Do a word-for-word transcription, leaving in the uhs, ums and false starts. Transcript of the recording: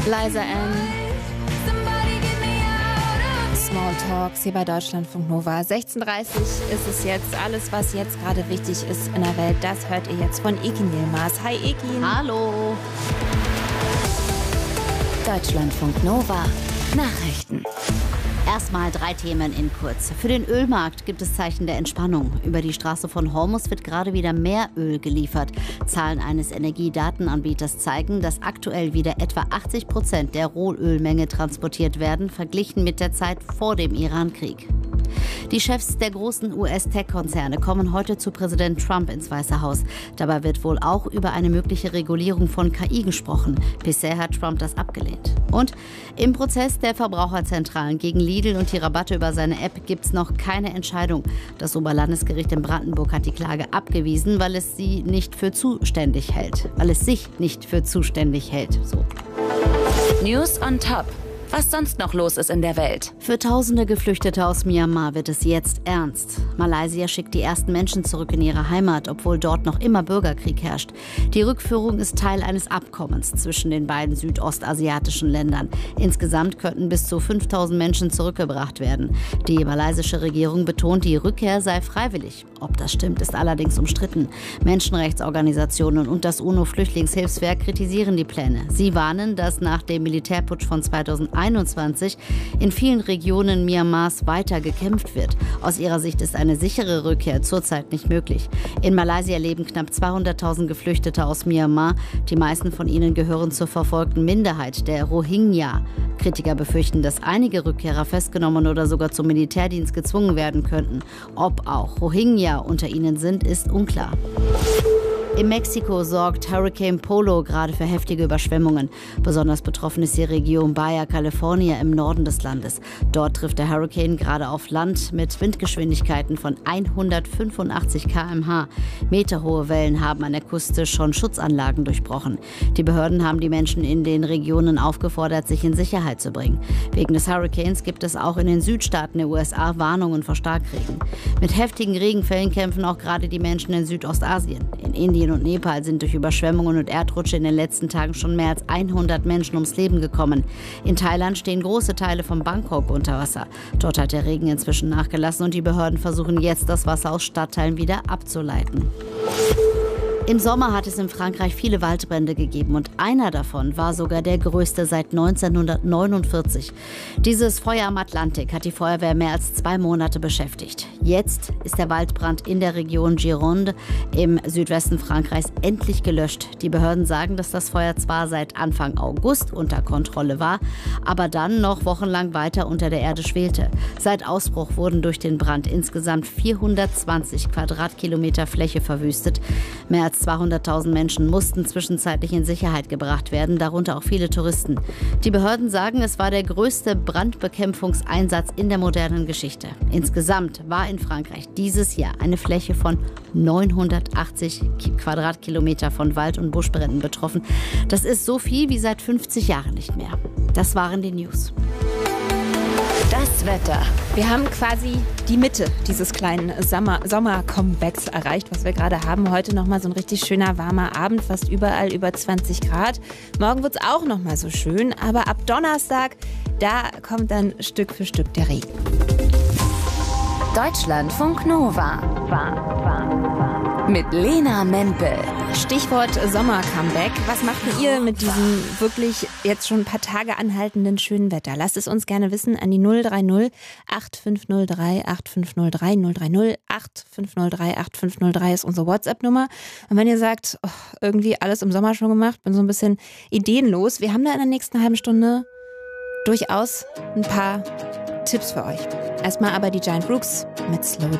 Liza Ann. Smalltalks hier bei Deutschlandfunk Nova. sechzehn Uhr dreißig ist es jetzt. Alles, was jetzt gerade wichtig ist in der Welt, das hört ihr jetzt von Ekin Yilmaz. Hi Ekin. Hallo. Deutschlandfunk Nova. Nachrichten. Erstmal drei Themen in kurz. Für den Ölmarkt gibt es Zeichen der Entspannung. Über die Straße von Hormuz wird gerade wieder mehr Öl geliefert. Zahlen eines Energiedatenanbieters zeigen, dass aktuell wieder etwa achtzig Prozent der Rohölmenge transportiert werden, verglichen mit der Zeit vor dem Irankrieg. Die Chefs der großen U S-Tech-Konzerne kommen heute zu Präsident Trump ins Weiße Haus. Dabei wird wohl auch über eine mögliche Regulierung von K I gesprochen. Bisher hat Trump das abgelehnt. Und im Prozess der Verbraucherzentralen gegen Lidl und die Rabatte über seine App gibt es noch keine Entscheidung. Das Oberlandesgericht in Brandenburg hat die Klage abgewiesen, weil es sie nicht für zuständig hält. Weil es sich nicht für zuständig hält. So. News on Top. Was sonst noch los ist in der Welt. Für tausende Geflüchtete aus Myanmar wird es jetzt ernst. Malaysia schickt die ersten Menschen zurück in ihre Heimat, obwohl dort noch immer Bürgerkrieg herrscht. Die Rückführung ist Teil eines Abkommens zwischen den beiden südostasiatischen Ländern. Insgesamt könnten bis zu fünftausend Menschen zurückgebracht werden. Die malaysische Regierung betont, die Rückkehr sei freiwillig. Ob das stimmt, ist allerdings umstritten. Menschenrechtsorganisationen und das UNO-Flüchtlingshilfswerk kritisieren die Pläne. Sie warnen, dass nach dem Militärputsch von zweitausendeinundzwanzig in vielen Regionen Myanmars weiter gekämpft wird. Aus ihrer Sicht ist eine sichere Rückkehr zurzeit nicht möglich. In Malaysia leben knapp zweihunderttausend Geflüchtete aus Myanmar. Die meisten von ihnen gehören zur verfolgten Minderheit, der Rohingya. Kritiker befürchten, dass einige Rückkehrer festgenommen oder sogar zum Militärdienst gezwungen werden könnten. Ob auch Rohingya unter ihnen sind, ist unklar. In Mexiko sorgt Hurricane Polo gerade für heftige Überschwemmungen. Besonders betroffen ist die Region Baja California im Norden des Landes. Dort trifft der Hurricane gerade auf Land mit Windgeschwindigkeiten von hundertfünfundachtzig Kilometer pro Stunde. Meterhohe Wellen haben an der Küste schon Schutzanlagen durchbrochen. Die Behörden haben die Menschen in den Regionen aufgefordert, sich in Sicherheit zu bringen. Wegen des Hurricanes gibt es auch in den Südstaaten der U S A Warnungen vor Starkregen. Mit heftigen Regenfällen kämpfen auch gerade die Menschen in Südostasien. In Indien und Nepal sind durch Überschwemmungen und Erdrutsche in den letzten Tagen schon mehr als hundert Menschen ums Leben gekommen. In Thailand stehen große Teile von Bangkok unter Wasser. Dort hat der Regen inzwischen nachgelassen und die Behörden versuchen jetzt, das Wasser aus Stadtteilen wieder abzuleiten. Im Sommer hat es in Frankreich viele Waldbrände gegeben und einer davon war sogar der größte seit neunzehnhundertneunundvierzig. Dieses Feuer am Atlantik hat die Feuerwehr mehr als zwei Monate beschäftigt. Jetzt ist der Waldbrand in der Region Gironde im Südwesten Frankreichs endlich gelöscht. Die Behörden sagen, dass das Feuer zwar seit Anfang August unter Kontrolle war, aber dann noch wochenlang weiter unter der Erde schwelte. Seit Ausbruch wurden durch den Brand insgesamt vierhundertzwanzig Quadratkilometer Fläche verwüstet. Mehr als zweihunderttausend Menschen mussten zwischenzeitlich in Sicherheit gebracht werden, darunter auch viele Touristen. Die Behörden sagen, es war der größte Brandbekämpfungseinsatz in der modernen Geschichte. Insgesamt war in Frankreich dieses Jahr eine Fläche von neunhundertachtzig Quadratkilometer von Wald- und Buschbränden betroffen. Das ist so viel wie seit fünfzig Jahren nicht mehr. Das waren die News. Das Wetter. Wir haben quasi die Mitte dieses kleinen Sommer- Sommer-Comebacks erreicht, was wir gerade haben. Heute nochmal so ein richtig schöner, warmer Abend, fast überall über zwanzig Grad. Morgen wird es auch nochmal so schön, aber ab Donnerstag, da kommt dann Stück für Stück der Regen. Deutschlandfunk Nova. Mit Lena Mempel. Stichwort Sommer-Comeback. Was macht denn ihr mit diesem wirklich jetzt schon ein paar Tage anhaltenden schönen Wetter? Lasst es uns gerne wissen an die null drei null acht fünf null drei acht fünf null drei null drei null acht fünf null drei acht fünf null drei ist unsere WhatsApp-Nummer. Und wenn ihr sagt, oh, irgendwie alles im Sommer schon gemacht, bin so ein bisschen ideenlos, wir haben da in der nächsten halben Stunde durchaus ein paar Tipps für euch. Erstmal aber die Giant Rooks mit Slow Down.